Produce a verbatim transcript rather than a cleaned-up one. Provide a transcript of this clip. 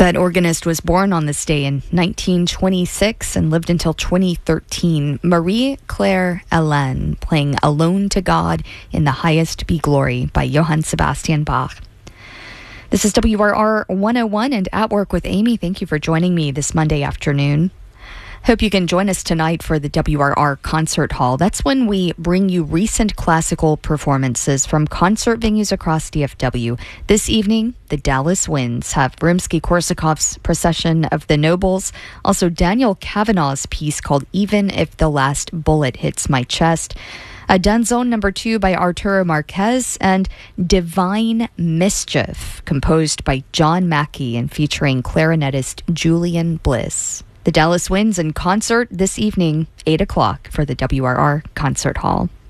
That organist was born on this day in nineteen twenty-six and lived until twenty thirteen. Marie-Claire Hélène, playing Alone to God in the Highest Be Glory by Johann Sebastian Bach. This is W R R one oh one and At Work with Amy. Thank you for joining me this Monday afternoon. Hope you can join us tonight for the W R R Concert Hall. That's when we bring you recent classical performances from concert venues across D F W. This evening, the Dallas Winds have Rimsky-Korsakov's Procession of the Nobles, also Daniel Kavanagh's piece called Even If the Last Bullet Hits My Chest, a Danzón number two by Arturo Marquez, and Divine Mischief, composed by John Mackey and featuring clarinetist Julian Bliss. The Dallas Winds in concert this evening, eight o'clock for the W R R Concert Hall.